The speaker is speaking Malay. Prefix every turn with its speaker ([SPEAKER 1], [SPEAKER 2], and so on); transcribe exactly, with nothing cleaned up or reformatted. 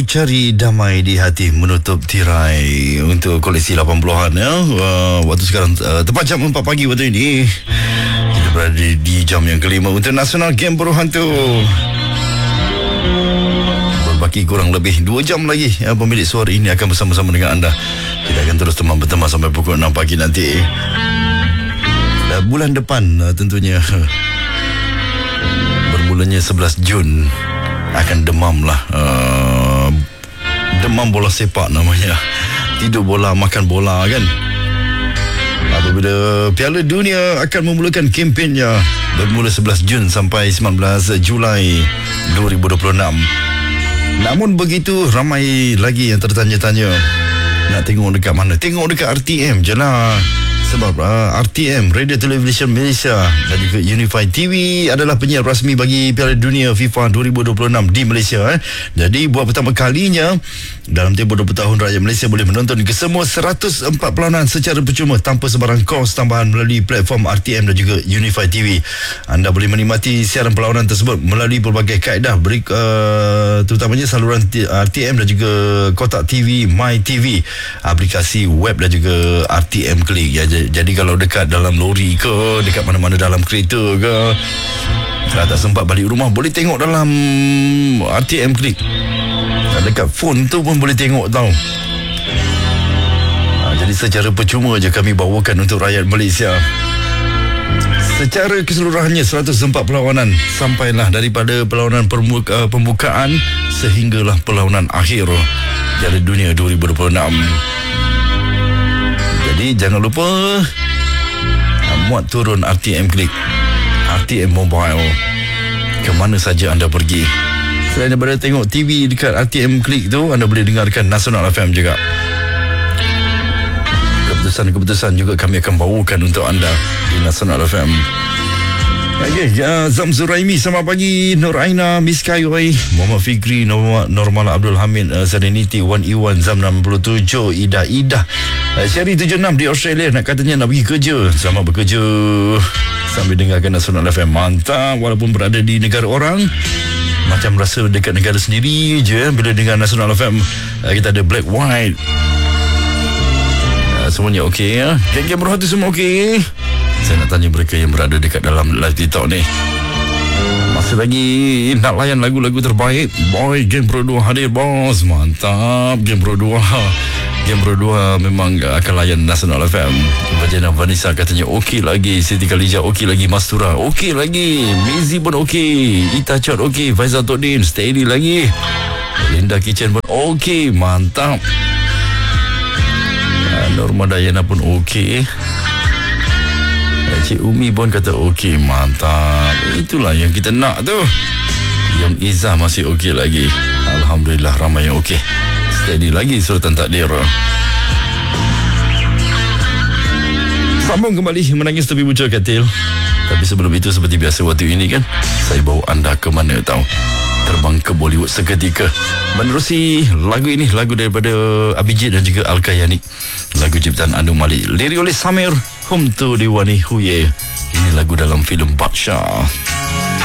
[SPEAKER 1] Cari damai di hati menutup tirai untuk koleksi lapan puluhan ya. Uh, waktu sekarang uh, tepat jam empat pagi waktu ini. Kita berada di, di jam yang kelima untuk Nasional Game Beruhan tu. Berbaki kurang lebih dua jam lagi ya, pemilik suara ini akan bersama-sama dengan anda. Kita akan terus teman-teman sampai pukul enam pagi nanti. Dan bulan depan uh, tentunya bermulanya sebelas Jun akan demam lah, uh, demam bola sepak namanya, tidur bola makan bola kan. Apabila Piala Dunia akan memulakan kempennya bermula sebelas Jun sampai sembilan belas Julai dua ribu dua puluh enam. Namun begitu ramai lagi yang tertanya-tanya, nak tengok dekat mana? Tengok dekat R T M je lah. Sebab uh, R T M, Radio Television Malaysia dan juga Unified T V adalah penyiar rasmi bagi Piala Dunia FIFA dua ribu dua puluh enam di Malaysia. Eh. Jadi buat pertama kalinya dalam tempoh dua puluh tahun, rakyat Malaysia boleh menonton kesemua seratus empat perlawanan secara percuma tanpa sebarang kos tambahan melalui platform R T M dan juga Unified T V. Anda boleh menikmati siaran perlawanan tersebut melalui pelbagai kaedah, beri, uh, terutamanya saluran R T M dan juga kotak T V My T V, aplikasi web dan juga R T M Klik ya. Jadi kalau dekat dalam lori ke, dekat mana-mana dalam kereta ke, kalau tak sempat balik rumah, boleh tengok dalam R T M Klik. Dekat phone tu pun boleh tengok tau. Ha, jadi secara percuma je kami bawakan untuk rakyat Malaysia. Secara keseluruhannya seratus empat perlawanan, sampailah daripada perlawanan permuka, pembukaan sehinggalah perlawanan akhir Piala Dunia dua ribu dua puluh enam. Jadi jangan lupa muat turun R T M Klik, R T M Mobile, ke mana saja anda pergi. Selain daripada tengok T V dekat R T M Klik tu, anda boleh dengarkan Nasional F M juga. Keputusan-keputusan juga kami akan bawakan untuk anda di Nasional F M. Okey, uh, Zam Zuraimi, selamat pagi. Nur Aina, Miss Kayoi, Muhammad Fikri, Normal, Normal Abdul Hamid, uh, Serenity, Wan Iwan, Zam enam puluh tujuh, Ida Ida, uh, Syari tujuh puluh enam di Australia, nak katanya nak pergi kerja. Selamat bekerja sambil dengarkan Nasional F M. Mantap, walaupun berada di negara orang, macam rasa dekat negara sendiri je bila dengar Nasional F M. Uh, kita ada Black White. Uh, semuanya okey ya. Geng-geng berhati semua okey. Saya nak tanya mereka yang berada dekat dalam live TikTok ni, masih lagi nak layan lagu-lagu terbaik? Boy, Game Pro dua hadir bos. Mantap, Game Pro dua. Game Pro dua memang akan layan Nasional F M. Vajana Vanessa katanya okey lagi, Siti Khalijah okey lagi, Mastura okey lagi, Mizi pun okey, Ita Chot okey, Faizal Todin steady lagi, Linda Kitchen pun okey. Mantap. Norma Dayana pun okey, Cik Umi pun kata okey. Mantap. Itulah yang kita nak tu. Yang Izzah masih okey lagi. Alhamdulillah, ramai yang okey. Steady lagi Sultan Takdir. Sambung kembali menangis tepi bucur katil. Tapi sebelum itu, seperti biasa waktu ini kan, saya bawa anda ke mana tahu? Terbang ke Bollywood seketika. Menerusi lagu ini, lagu daripada Abhijit dan juga Al-Kayani. Lagu ciptaan Anu Malik, lirik oleh Samir, Hum Tu Diwani Huye. Ini lagu dalam filem Badshah.